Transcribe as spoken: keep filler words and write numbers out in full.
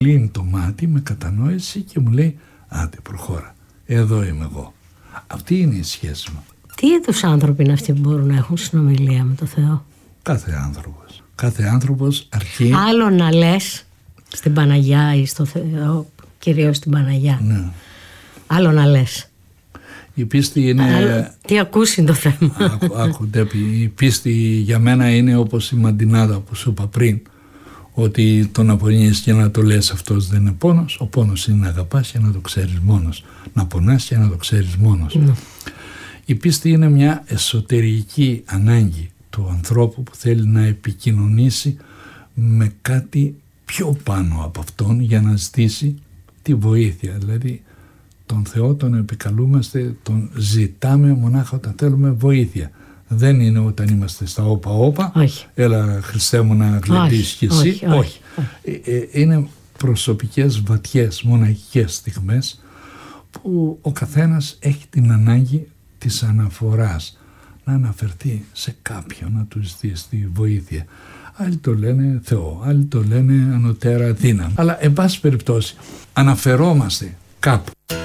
κλείνει το μάτι με κατανόηση και μου λέει άντε προχώρα, εδώ είμαι εγώ. Αυτή είναι η σχέση μου. Τι είδους άνθρωποι είναι αυτοί που μπορούν να έχουν συνομιλία με το Θεό? Κάθε άνθρωπος. Κάθε άνθρωπος αρκεί... Άλλο να λες στην Παναγιά ή στο Θεό, κυρίως στην Παναγιά. Ναι. Άλλο να λες. Η πίστη είναι... Άλλο, τι ακούσει το θέμα. Άκου, άκου, Ντέπη, η πίστη για μένα είναι όπως η μαντινάδα που σου είπα πριν. Ότι το να πονείς και να το λες αυτός δεν είναι πόνος. Ο πόνος είναι να αγαπάς και να το ξέρεις μόνος. Να πονάς και να το ξέρεις μόνος. Ναι. Η πίστη είναι μια εσωτερική ανάγκη του ανθρώπου που θέλει να επικοινωνήσει με κάτι πιο πάνω από αυτόν για να ζητήσει τη βοήθεια. Δηλαδή τον Θεό τον επικαλούμαστε, τον ζητάμε μονάχα όταν θέλουμε βοήθεια. Δεν είναι όταν είμαστε στα όπα όπα, Όχι. έλα Χριστέ μου να γλεντήσεις κι εσύ. Όχι, όχι, όχι. Ε, ε, είναι προσωπικές, βαθιές, μοναχικές στιγμές που ο καθένας έχει την ανάγκη της αναφοράς, να αναφερθεί σε κάποιον, να του ζητήσει τη βοήθεια. Άλλοι το λένε Θεό, άλλοι το λένε ανωτέρα δύναμη. Αλλά εν πάση περιπτώσει αναφερόμαστε κάπου.